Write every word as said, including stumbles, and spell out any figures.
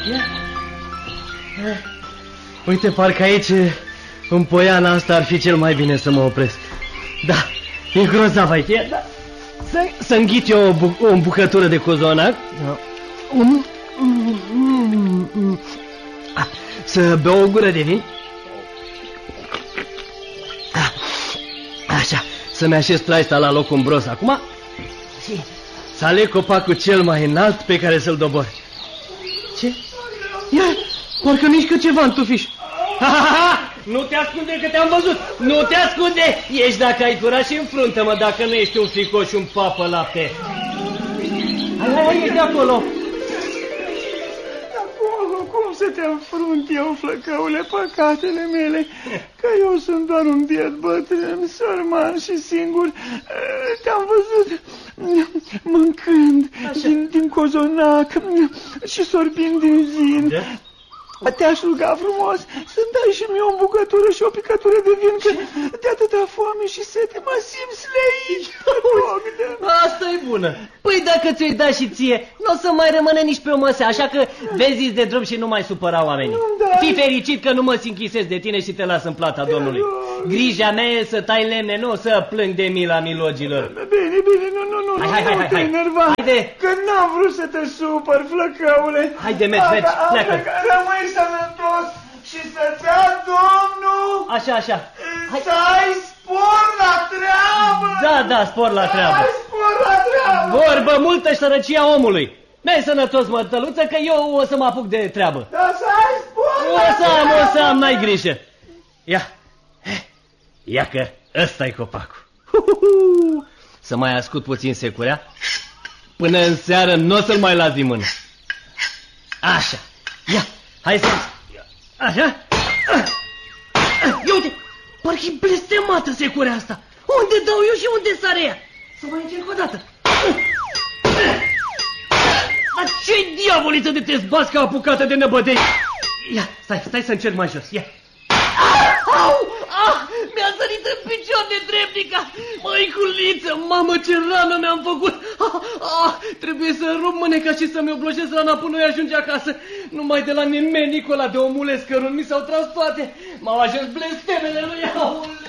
Ia. Uite, parcă aici, în poiana asta, ar fi cel mai bine să mă opresc. Da, e grozav aici. Ia, da. Să, să înghit eu o, bu o bucătură de cozonac. Da. Um, um, um, um. Să beau o gură de vin. Așa, să-mi așez traista la locul în bros acum. Și să aleg copacul cel mai înalt pe care să-l dobor. Ce? Ia, parcă mișcă ceva în tufiș. Ha, ha, ha! Nu te ascunde că te-am văzut. Nu te ascunde. Ești dacă ai curaj și înfruntă-mă dacă nu ești un fricoș și un papă lapte. Hai, hai, hai, ești de acolo. Cum să te înfrunt eu, flăcăule, păcatele mele, că eu sunt doar un biet bătrân, sărman și singur. Te-am văzut mâncând din, din cozonac și sorbind din vin. Da? Te-aș ruga frumos să-mi dai și mie o bucătură și o picătură de vin, că de atâta foame și sete mă simt sleit. Asta e bună. Păi dacă ți-o-i da și ție, nu o să mai rămâne nici pe o măsea, așa că vezi de drum și nu mai supăra oamenii. Fii fericit că nu mă sinchisez de tine și te las în plata Domnului. Grija mea e să tai lemne, nu să plâng de mila milogilor. Bine, bine, nu, nu, nu, hai, hai, hai, nu te hai. enerva, Haide. că n-am vrut să te supăr, flăcăule. Haide, mergi, mergi, pleacă. Rămâi sănătos și să-ți ia Domnul. Așa, așa. Hai. Să ai spor la treabă. Da, da, spor la treabă. Să ai spor la treabă. Vorbă multă și sărăcia omului. N-ai sănătos, mătăluță, că eu o să mă apuc de treabă. Da, să ai spor o la să am, treabă. o să am, n-ai grijă. Ia, ia că ăsta-i copacul. Să mai ascult puțin securea. Până în seară nu o să-l mai las din mână. Așa, ia, hai să... Așa. Ia uite, parcă-i blestemată securea asta. Unde dau eu și unde sare ea? Să mai încerc o dată. Dar ce-i diavoliță de te zbați ca apucată de năbădei? Ia, stai, stai să încerc mai jos, ia. Au! Ah! Mi-a sărit în picior de dreptica! Măiculiță, mamă, ce rană mi-am făcut! Ah, ah, trebuie să rup mâneca și să-mi oblojesc rana până nu ajunge acasă. Numai de la nimenicul ăla de omule scărun mi s-au tras toate. M-au ajuns blestemele lui. Aule!